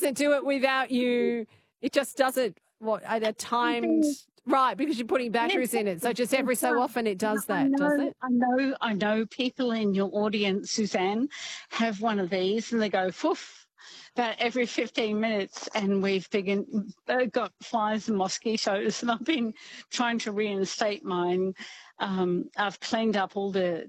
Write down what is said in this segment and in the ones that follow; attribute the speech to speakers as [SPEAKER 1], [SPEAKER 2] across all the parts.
[SPEAKER 1] doesn't do it without you. It just does it at a timed right because you're putting batteries in it. So just every so often it does that, does it?
[SPEAKER 2] I know people in your audience, Suzanne, have one of these and they go foof about every 15 minutes, and we've got flies and mosquitoes, and I've been trying to reinstate mine. I've cleaned up all the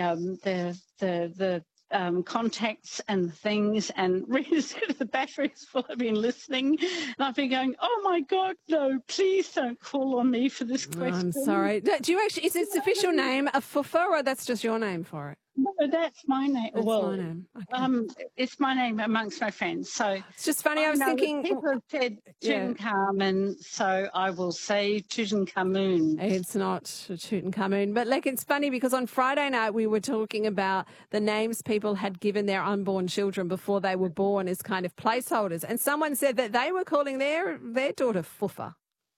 [SPEAKER 2] contacts and things and reset the batteries while I've been listening. And I've been going, oh, my God, no, please don't call on me for this question.
[SPEAKER 1] I'm sorry. Do you actually, is its official name a foofer, or that's just your name for it?
[SPEAKER 2] No, that's my name.
[SPEAKER 1] That's my name. Okay.
[SPEAKER 2] It's my name amongst my friends. So
[SPEAKER 1] it's just funny. I was thinking
[SPEAKER 2] people have said Tutankhamun, so I will say Tutankhamun.
[SPEAKER 1] It's not Tutankhamun, but it's funny because on Friday night we were talking about the names people had given their unborn children before they were born as kind of placeholders, and someone said that they were calling their daughter Foofa.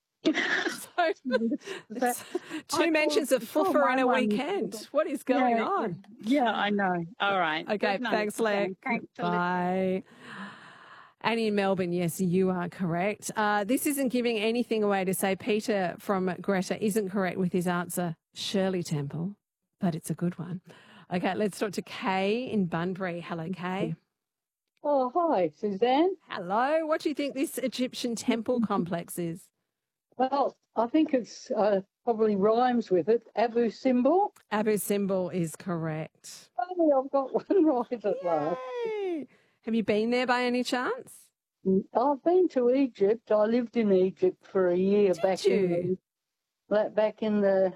[SPEAKER 1] So two mentions of Foofer in a weekend. What is going on?
[SPEAKER 2] Yeah, I know. All right.
[SPEAKER 1] Okay, thanks, Lex. Bye. Annie in Melbourne, yes, you are correct. This isn't giving anything away to say Peter from Greta isn't correct with his answer, Shirley Temple, but it's a good one. Okay, let's talk to Kay in Bunbury. Hello, Kay.
[SPEAKER 3] Oh, hi, Suzanne.
[SPEAKER 1] Hello. What do you think this Egyptian temple complex is?
[SPEAKER 3] Well, I think it's probably rhymes with it. Abu Simbel.
[SPEAKER 1] Abu Simbel is correct.
[SPEAKER 3] Oh, I've got one right at last.
[SPEAKER 1] Have you been there by any chance?
[SPEAKER 3] I've been to Egypt. I lived in Egypt for a year back in the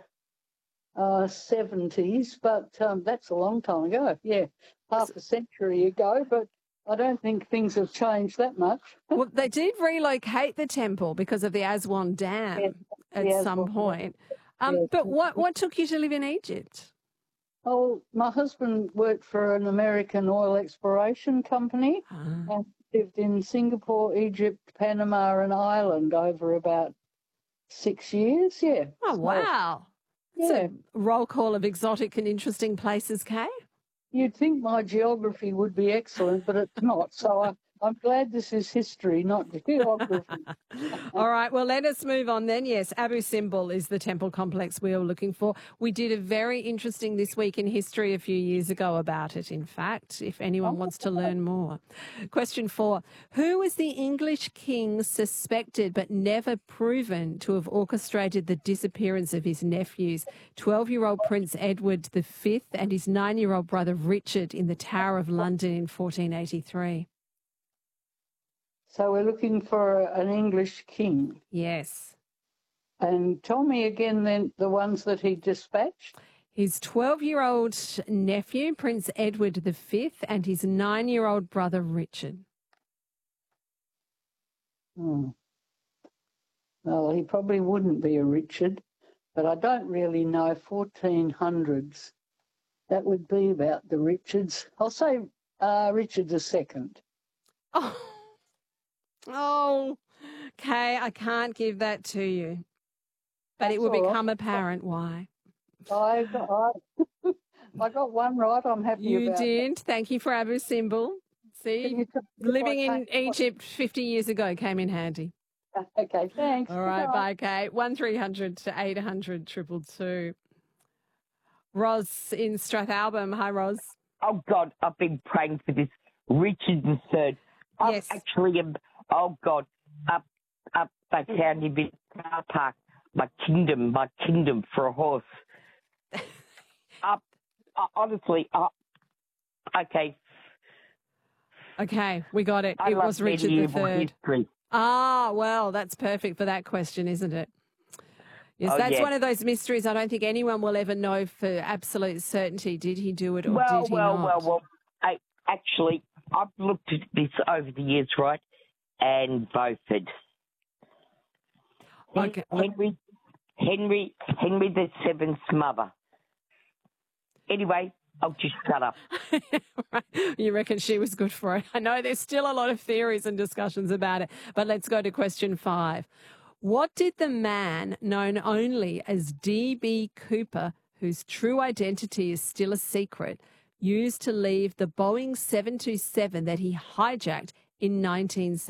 [SPEAKER 3] 70s, but that's a long time ago. Yeah, half a century ago, but I don't think things have changed that much.
[SPEAKER 1] Well, they did relocate the temple because of the Aswan Dam at some point. But what took you to live in Egypt?
[SPEAKER 3] Oh, my husband worked for an American oil exploration company and lived in Singapore, Egypt, Panama and Ireland over about 6 years, yeah.
[SPEAKER 1] Oh, wow. It's a roll call of exotic and interesting places, Kay.
[SPEAKER 3] You'd think my geography would be excellent, but it's not. So I'm glad this is history, not geography.
[SPEAKER 1] All right. Well, let us move on then. Yes, Abu Simbel is the temple complex we are looking for. We did a very interesting This Week in History a few years ago about it, in fact, if anyone wants to learn more. Question 4. Who was the English king suspected but never proven to have orchestrated the disappearance of his nephews, 12-year-old Prince Edward V and his 9-year-old brother Richard in the Tower of London in 1483?
[SPEAKER 3] So we're looking for an English king.
[SPEAKER 1] Yes.
[SPEAKER 3] And tell me again then the ones that he dispatched.
[SPEAKER 1] His 12-year-old nephew, Prince Edward V, and his 9-year-old brother Richard.
[SPEAKER 3] Well, he probably wouldn't be a Richard, but I don't really know 1400s. That would be about the Richards. I'll say Richard II.
[SPEAKER 1] Oh, okay, I can't give that to you. But it will become apparent why.
[SPEAKER 3] I got one right. I'm happy about that.
[SPEAKER 1] You did. Thank you for Abu Simbel. See, living in Egypt 50 years ago came in handy.
[SPEAKER 3] Okay, thanks.
[SPEAKER 1] All right, bye, Kate. 1300 800 222. Ros in Strathalbyn. Hi, Ros.
[SPEAKER 4] Oh, God, I've been praying for this. Richard III. I'm actually, oh, God, up that county bit car park. My kingdom for a horse. Honestly, okay.
[SPEAKER 1] Okay, we got it. It was Richard III. Ah, well, that's perfect for that question, isn't it? Yes, that's one of those mysteries I don't think anyone will ever know for absolute certainty. Did he do it or did he not?
[SPEAKER 4] Well, actually, I've looked at this over the years, right, and voted.
[SPEAKER 1] Okay.
[SPEAKER 4] Henry VII's mother. Anyway, I'll just shut up.
[SPEAKER 1] You reckon she was good for it? I know there's still a lot of theories and discussions about it, but let's go to question 5. What did the man known only as D.B. Cooper, whose true identity is still a secret, use to leave the Boeing 727 that he hijacked in 1970?